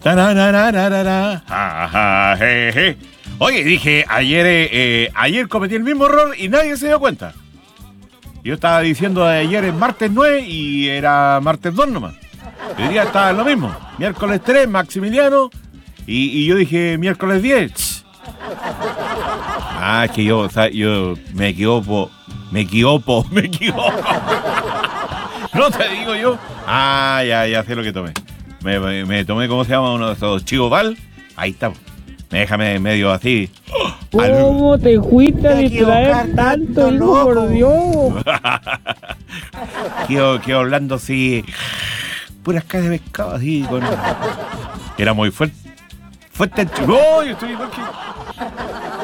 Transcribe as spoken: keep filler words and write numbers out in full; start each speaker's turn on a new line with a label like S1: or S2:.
S1: Tararararara, ja, ja, je, je. Oye, dije, ayer, eh, eh, ayer cometí el mismo error y nadie se dio cuenta. Yo estaba diciendo de ayer es martes nueve y era martes dos nomás. Hoy día estaba lo mismo. Miércoles tres, Maximiliano. Y, y yo dije miércoles diez. Ah, es que yo, o sea, yo me equivoco. Me equivoco, me equivoco. No te digo yo. Ah, ya, ya sé lo que tomé. Me, me, me tomé, ¿cómo se llama? Uno de esos Chigoval. Ahí está. Me déjame medio así.
S2: ¿Cómo te fuiste a distraer tanto, hijo, por Dios?
S1: Quedo, quedo hablando así. Puras caras de pescado así. Con... Era muy fuerte. Fuerte el chico. ¡Oh! Yo estoy igual que...